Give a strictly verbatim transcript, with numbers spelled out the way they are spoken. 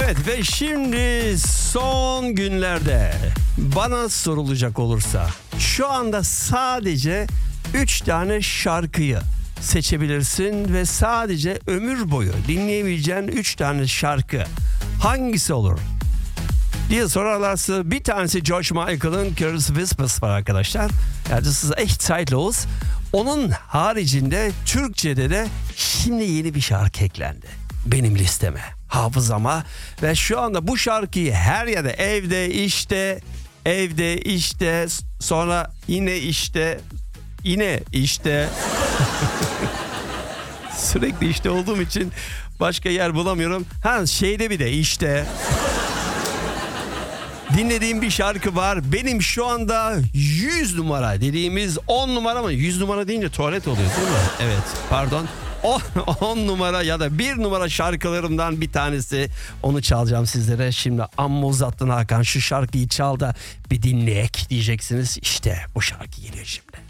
Evet ve şimdi son günlerde bana sorulacak olursa şu anda sadece üç tane şarkıyı seçebilirsin ve sadece ömür boyu dinleyebileceğin üç tane şarkı hangisi olur diye sorarlarsa bir tanesi George Michael'ın Curious Whispers var arkadaşlar. Yani das ist echt zeitlos. Onun haricinde Türkçe'de de şimdi yeni bir şarkı eklendi benim listeme, hafızama ve şu anda bu şarkıyı her yerde, evde, işte, evde, işte, sonra yine işte, yine işte sürekli işte olduğum için başka yer bulamıyorum. Ha şeyde bir de işte dinlediğim bir şarkı var. Benim şu anda yüz numara dediğimiz on numara mı? yüz numara deyince tuvalet oluyor değil mi? Evet, pardon. on numara ya da bir numara şarkılarımdan bir tanesi. Onu çalacağım sizlere. Şimdi amma uzattın Hakan, şu şarkıyı çal da bir dinleyek diyeceksiniz. İşte bu şarkı geliyor şimdi.